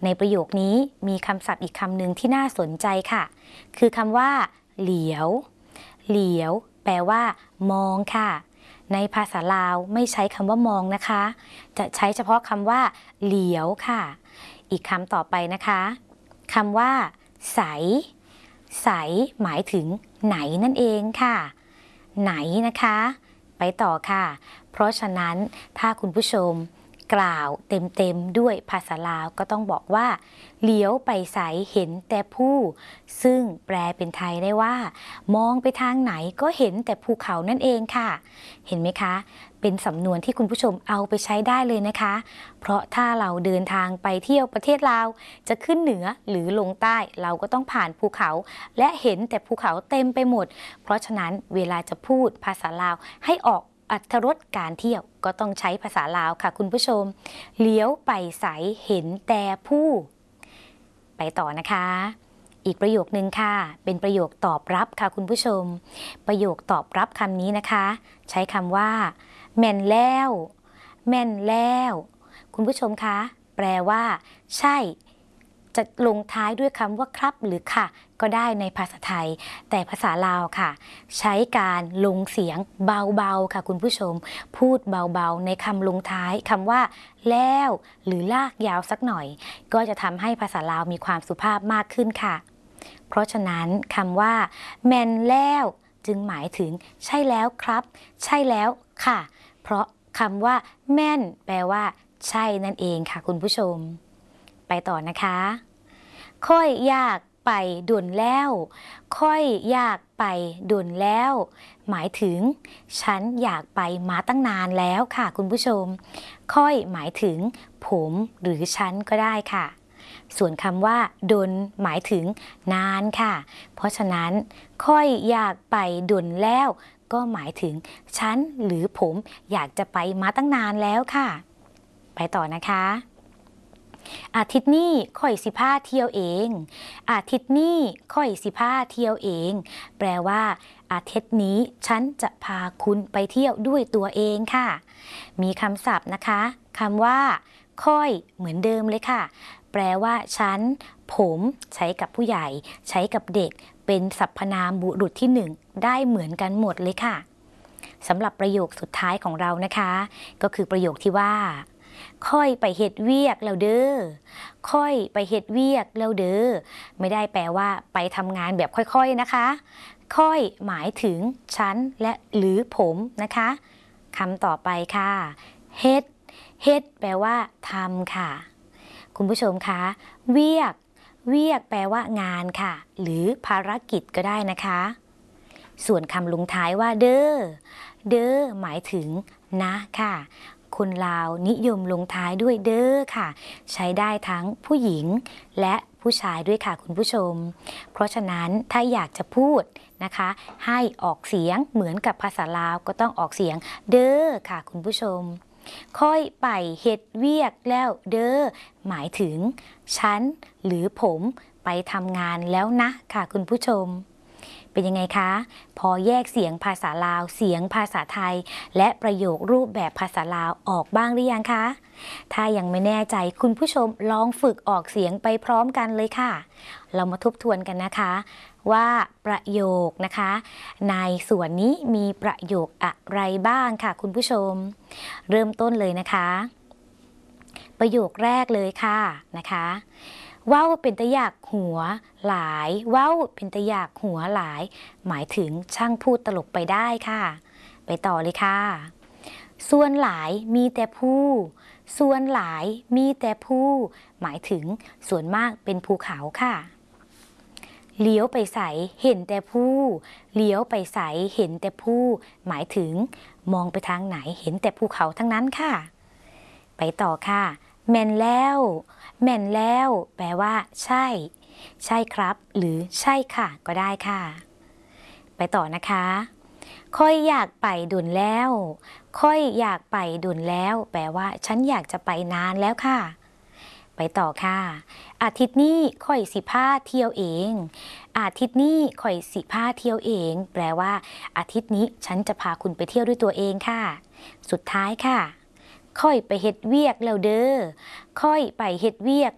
ในประโยคนี้มีคำศัพท์อีกคำหนึ่งที่น่าสนใจค่ะคือคำว่าเหลียวเหลียวแปลว่ามองค่ะในภาษาลาวไม่ใช้คำว่ามองนะคะจะใช้เฉพาะคำว่าเหลียวค่ะอีกคำต่อไปนะคะคำว่าใสใสหมายถึงไหนนั่นเองค่ะไหนนะคะไปต่อค่ะเพราะฉะนั้นถ้าคุณผู้ชมกล่าวเต็มๆด้วยภาษาลาวก็ต้องบอกว่าเลี้ยวไปใสเห็นแต่ผู้ซึ่งแปลเป็นไทยได้ว่ามองไปทางไหนก็เห็นแต่ภูเขานั่นเองค่ะเห็นไหมคะเป็นสำนวนที่คุณผู้ชมเอาไปใช้ได้เลยนะคะเพราะถ้าเราเดินทางไปเที่ยวประเทศลาวจะขึ้นเหนือหรือลงใต้เราก็ต้องผ่านภูเขาและเห็นแต่ภูเขาเต็มไปหมดเพราะฉะนั้นเวลาจะพูดภาษาลาวให้ออกอรรถรสการเที่ยวก็ต้องใช้ภาษาลาวค่ะคุณผู้ชมเลี้ยวไปใสเห็นแต่ผู้ไปต่อนะคะอีกประโยคนึงค่ะเป็นประโยคตอบรับค่ะคุณผู้ชมประโยคตอบรับคำนี้นะคะใช้คำว่าแม่นแล้วแม่นแล้วคุณผู้ชมคะแปลว่าใช่จะลงท้ายด้วยคำว่าครับหรือค่ะก็ได้ในภาษาไทยแต่ภาษาลาวค่ะใช้การลงเสียงเบาๆค่ะคุณผู้ชมพูดเบาๆในคำลงท้ายคำว่าแล้วหรือลากยาวสักหน่อยก็จะทำให้ภาษาลาวมีความสุภาพมากขึ้นค่ะเพราะฉะนั้นคำว่าแม่นแล้วจึงหมายถึงใช่แล้วครับใช่แล้วค่ะเพราะคำว่าแม่นแปลว่าใช่นั่นเองค่ะคุณผู้ชมไปต่อนะคะค่อยอยากไปด่วนแล้วค่อยอยากไปด่วนแล้วหมายถึงฉันอยากไปมาตั้งนานแล้วค่ะคุณผู้ชมค่อยหมายถึงผมหรือฉันก็ได้ค่ะส่วนคำว่าดนหมายถึงนานค่ะเพราะฉะนั้นค่อยอยากไปด่วนแล้วก็หมายถึงฉันหรือผมอยากจะไปมาตั้งนานแล้วค่ะไปต่อนะคะอาทิตย์นี้ค่อยสิพาเที่ยวเองอาทิตย์นี้ค่อยสิพาเที่ยวเองแปลว่าอาทิตย์นี้ฉันจะพาคุณไปเที่ยวด้วยตัวเองค่ะมีคำศัพท์นะคะคำว่าค่อยเหมือนเดิมเลยค่ะแปลว่าฉันผมใช้กับผู้ใหญ่ใช้กับเด็กเป็นสรรพนามบุรุษที่หนึ่งได้เหมือนกันหมดเลยค่ะสำหรับประโยคสุดท้ายของเรานะคะก็คือประโยคที่ว่าค่อยไปเฮ็ดเวียกแล้วเด้อค่อยไปเฮ็ดเวียกแล้วเด้อไม่ได้แปลว่าไปทำงานแบบค่อยๆนะคะค่อยหมายถึงฉันและหรือผมนะคะคำต่อไปค่ะเฮ็ดเฮ็ดแปลว่าทำค่ะคุณผู้ชมคะเวียกเวียกแปลว่างานค่ะหรือภารกิจก็ได้นะคะส่วนคำลงท้ายว่าเด้อเด้อหมายถึงนะค่ะคนลาวนิยมลงท้ายด้วยเด้อค่ะใช้ได้ทั้งผู้หญิงและผู้ชายด้วยค่ะคุณผู้ชมเพราะฉะนั้นถ้าอยากจะพูดนะคะให้ออกเสียงเหมือนกับภาษาลาวก็ต้องออกเสียงเด้อค่ะคุณผู้ชมค่อยไปเฮ็ดเวียกแล้วเด้อหมายถึงฉันหรือผมไปทำงานแล้วนะค่ะคุณผู้ชมเป็นยังไงคะพอแยกเสียงภาษาลาวเสียงภาษาไทยและประโยครูปแบบภาษาลาวออกบ้างหรือยังคะถ้ายังไม่แน่ใจคุณผู้ชมลองฝึกออกเสียงไปพร้อมกันเลยค่ะเรามาทบทวนกันนะคะว่าประโยคนะคะในส่วนนี้มีประโยคอะไรบ้างค่ะคุณผู้ชมเริ่มต้นเลยนะคะประโยคแรกเลยค่ะนะคะเว้าเป็นตะอยากหัวหลายเว้าเป็นตะอยากหัวหลายหมายถึงช่างพูดตลกไปได้ค่ะไปต่อเลยค่ะส่วนหลายมีแต่ผู้ส่วนหลายมีแต่ผู้หมายถึงส่วนมากเป็นภูเขาค่ะเลี้ยวไปใสเห็นแต่ผู้เลี้ยวไปใสเห็นแต่ผู้หมายถึงมองไปทางไหนเห็นแต่ภูเขาทั้งนั้นค่ะไปต่อค่ะแม่นแล้วแม่นแล้วแปลว่าใช่ใช่ครับหรือใช่ค่ะก็ได้ค่ะไปต่อนะคะค่อยอยากไปด่วนแล้วค่อยอยากไปด่วนแล้วแปลว่าฉันอยากจะไปนานแล้วค่ะไปต่อค่ะอาทิตย์นี้ค่อยสิพาเที่ยวเองอาทิตย์นี้ค่อยสิพาเที่ยวเองแปลว่าอาทิตย์นี้ฉันจะพาคุณไปเที่ยวด้วยตัวเองค่ะสุดท้ายค่ะค่อยไปเฮ็ดเวียกแล้วเด้อค่อยไปเฮ็ดเวียก